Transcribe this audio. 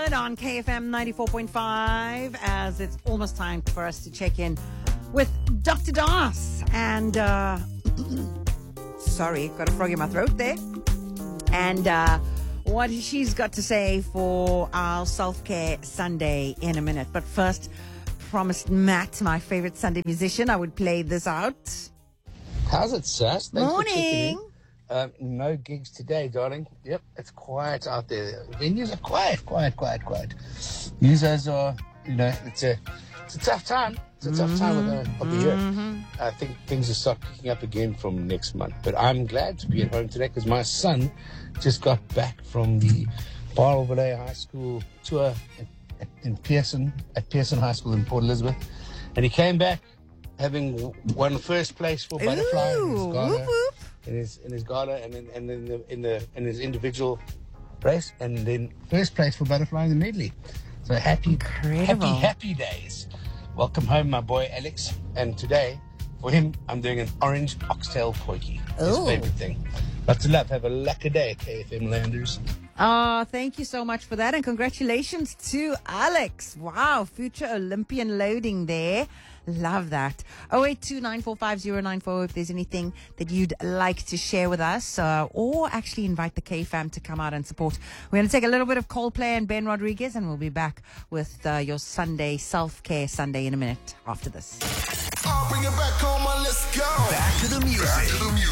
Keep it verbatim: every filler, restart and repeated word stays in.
Good on K F M ninety-four point five, as it's almost time for us to check in with Doctor Das. And, uh, sorry, got a frog in my throat there. And uh, what she's got to say for our self-care Sunday in a minute. But first, promised Matt, my favorite Sunday musician, I would play this out. How's it, Sass? Thanks for checking in. Morning. Um, no gigs today, darling. Yep, it's quiet out there. Venues are quiet, quiet, quiet, quiet. Users are, you know, it's a, it's a tough time. It's a tough time of the, of the Mm-hmm. year. I think things will start picking up again from next month. But I'm glad to be at home today because my son just got back from the Barlville High School tour at, at, in Pearson, at Pearson High School in Port Elizabeth. And he came back having won first place for Butterfly in his Ooh, gala, whoop, whoop. in his in his gala, and in, and in the in the in his individual race, and then first place for Butterfly in the medley. So happy, Incredible. happy, happy days. Welcome home, my boy Alex. And today, for him, I'm doing an orange oxtail potjie. His Ooh. favorite thing. Lots of love. Have a lucky day, K F M Landers. Oh, thank you so much for that. And congratulations to Alex. Wow, future Olympian loading there. Love that. oh eight two nine four five zero nine four if there's anything that you'd like to share with us, uh, or actually invite the K-Fam to come out and support. We're going to take a little bit of Coldplay and Ben Rodriguez, and we'll be back with uh, your Sunday, self-care Sunday in a minute after this. I'll bring it back home, let's go. Back to the music. Back to the music.